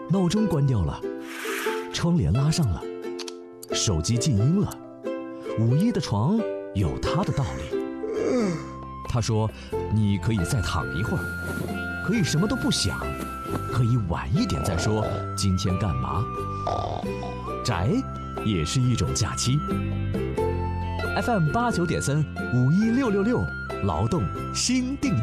闹钟关掉了，窗帘拉上了，手机静音了。五一的床有它的道理。他说，你可以再躺一会儿，可以什么都不想，可以晚一点再说今天干嘛。宅也是一种假期。FM 89.3，516666，劳动新定义。